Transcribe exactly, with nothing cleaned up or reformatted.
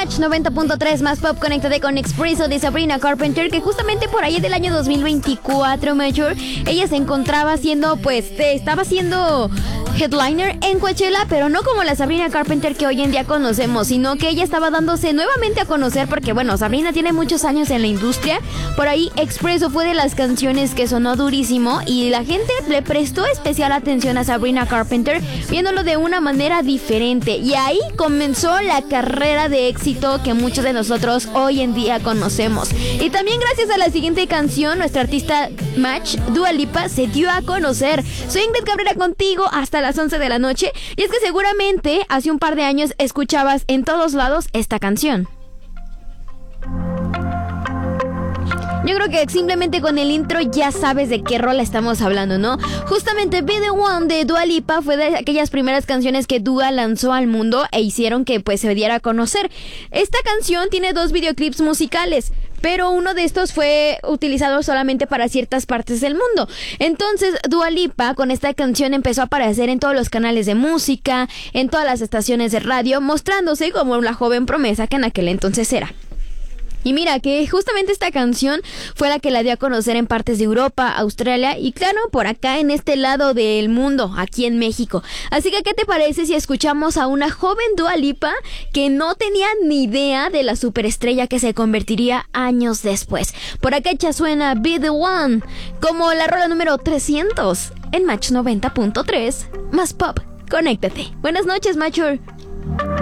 Match noventa punto tres más pop, conéctate con Expresso de Sabrina Carpenter, que justamente por ahí del año dos mil veinticuatro, Major, ella se encontraba haciendo, pues, estaba haciendo headliner en Coachella, pero no como la Sabrina Carpenter que hoy en día conocemos, sino que ella estaba dándose nuevamente a conocer porque, bueno, Sabrina tiene muchos años en la industria. Por ahí Expresso fue de las canciones que sonó durísimo y la gente le prestó especial atención a Sabrina Carpenter, viéndolo de una manera diferente, y ahí comenzó la carrera de éxito que muchos de nosotros hoy en día conocemos. Y también gracias a la siguiente canción, nuestra artista Match, Dua Lipa, se dio a conocer. Soy Ingrid Cabrera contigo hasta las once de la noche, y es que seguramente hace un par de años escuchabas en todos lados esta canción. Yo creo que simplemente con el intro ya sabes de qué rola estamos hablando, ¿no? Justamente Be The One de Dua Lipa fue de aquellas primeras canciones que Dua lanzó al mundo e hicieron que pues se diera a conocer. Esta canción tiene dos videoclips musicales, pero uno de estos fue utilizado solamente para ciertas partes del mundo. Entonces Dua Lipa con esta canción empezó a aparecer en todos los canales de música, en todas las estaciones de radio, mostrándose como la joven promesa que en aquel entonces era. Y mira que justamente esta canción fue la que la dio a conocer en partes de Europa, Australia y claro, por acá en este lado del mundo, aquí en México. Así que, ¿qué te parece si escuchamos a una joven Dua Lipa que no tenía ni idea de la superestrella que se convertiría años después? Por acá ya suena Be The One, como la rola número trescientos en Match noventa punto tres, más pop, conéctate. Buenas noches, Major.